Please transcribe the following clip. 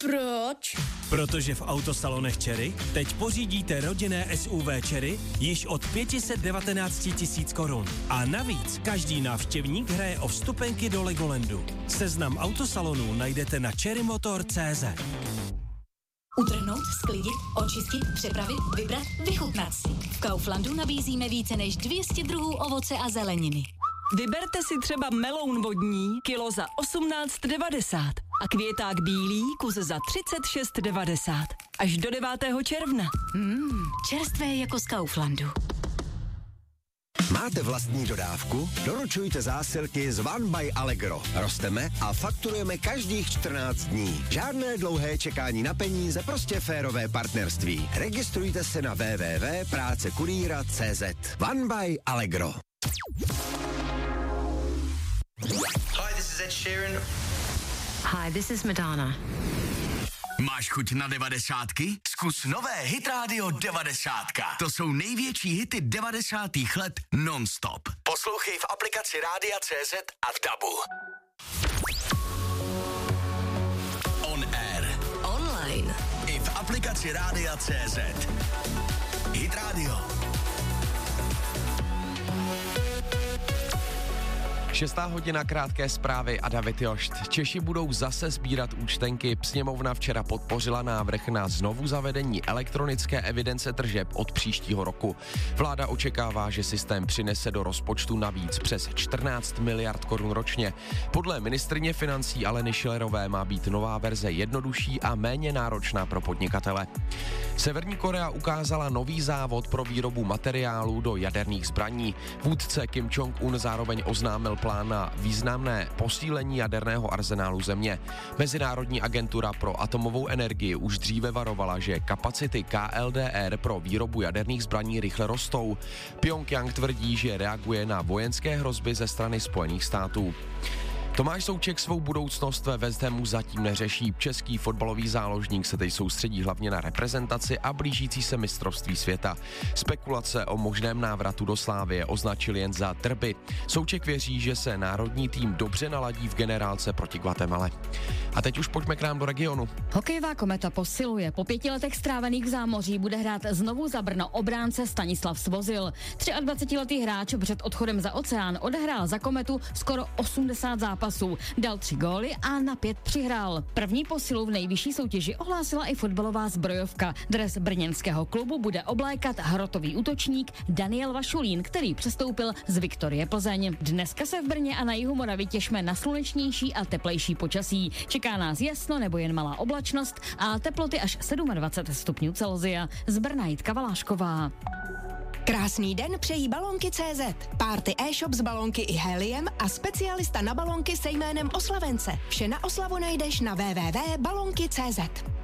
proč? Protože v autosalonech Cherry teď pořídíte rodinné SUV Cherry již od 519 000 korun. A navíc každý návštěvník hraje o vstupenky do Legolandu. Seznam autosalonů najdete na cherrymotor.cz. Utrhnout, sklidit, očistit, přepravit, vybrat, vychutnat si. V Kauflandu nabízíme více než 200 druhů ovoce a zeleniny. Vyberte si třeba meloun vodní, kilo za 18,90 a květák bílý, kus za 36,90. Až do 9. června. Čerstvé jako z Kauflandu. Máte vlastní dodávku? Doručujte zásilky z One by Allegro. Rosteme a fakturujeme každých 14 dní. Žádné dlouhé čekání na peníze, prostě férové partnerství. Registrujte se na www.prácekurýra.cz. One by Allegro. Hi, this is Ed Sheeran. Hi, this is Madonna. Máš chuť na 90ky? Zkus nové Hit Radio 90. To jsou největší hity 90. let non-stop. Poslouchej v aplikaci Rádia CZ a v DABu. On air. Online. I v aplikaci Rádia CZ. Hit Radio. 6. hodina, krátké zprávy a David Jošt. Češi budou zase sbírat účtenky. Sněmovna včera podpořila návrh na znovu zavedení elektronické evidence tržeb od příštího roku. Vláda očekává, že systém přinese do rozpočtu navíc přes 14 miliard korun ročně. Podle ministryně financí Aleny Schillerové má být nová verze jednodušší a méně náročná pro podnikatele. Severní Korea ukázala nový závod pro výrobu materiálů do jaderných zbraní. Vůdce Kim Jong-un zároveň oznámil plán na významné posílení jaderného arzenálu země. Mezinárodní agentura pro atomovou energii už dříve varovala, že kapacity KLDR pro výrobu jaderných zbraní rychle rostou. Pyongyang tvrdí, že reaguje na vojenské hrozby ze strany Spojených států. Tomáš Souček svou budoucnost ve West Hamu zatím neřeší. Český fotbalový záložník se teď soustředí hlavně na reprezentaci a blížící se mistrovství světa. Spekulace o možném návratu do Slávie označil jen za drby. Souček věří, že se národní tým dobře naladí v generálce proti Guatemale. A teď už pojďme k nám do regionu. Hokejová Kometa posiluje. Po 5 letech strávených v zámoří bude hrát znovu za Brno obránce Stanislav Svozil. 23letý hráč před odchodem za oceán odehrál za Kometu skoro 80 zápasů. Dal 3 góly a na 5 přihrál. První posilu v nejvyšší soutěži ohlásila i fotbalová zbrojovka. Dres brněnského klubu bude oblékat hrotový útočník Daniel Vašulín, který přestoupil z Viktorie Plzeň. Dneska se v Brně a na jihu Moravy těšme na slunečnější a teplejší počasí. Čeká nás jasno nebo jen malá oblačnost a teploty až 27 stupňů Celsia. Z Brna Jitka Valášková. Krásný den přejí Balonky.cz. Party e-shop s balonky i heliem a specialista na balonky se jménem Oslavence. Vše na oslavu najdeš na www.balonky.cz.